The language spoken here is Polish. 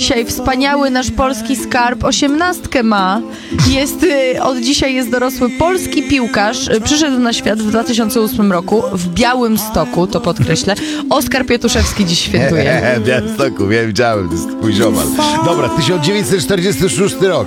dzisiaj wspaniały nasz polski skarb 18 ma. Od dzisiaj jest dorosły polski piłkarz. Przyszedł na świat w 2008 roku w Białymstoku, to podkreślę. Oskar Pietuszewski dziś świętuje. W Białymstoku, ja widziałem, to jest twój ziomal. Dobra, 1946 rok.